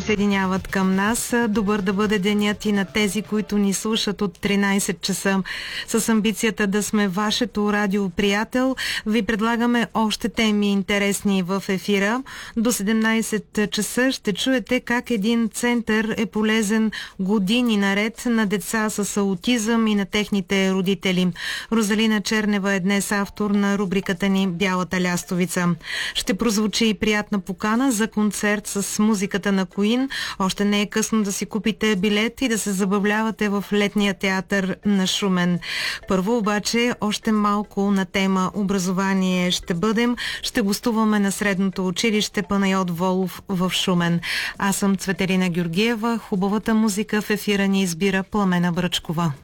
присъединяват към нас. Добър да бъде денят и на тези, които ни слушат от 13 часа. С амбицията да сме вашето радиоприятел, ви предлагаме още теми интересни в ефира. До 17 часа ще чуете как един център е полезен години наред на деца с аутизъм и на техните родители. Розалина Чернева е днес автор на рубриката ни «Бялата лястовица». Ще прозвучи и приятна покана за концерт с музиката на Queen. Още не е късно да си купите билет и да се забавлявате в летния театър на Шумен. Първо обаче още малко на тема образование ще бъдем. Ще гостуваме на средното училище Панайот Волов в Шумен. Аз съм Цветелина Георгиева. Хубавата музика в ефира ни избира Пламена Бръчкова.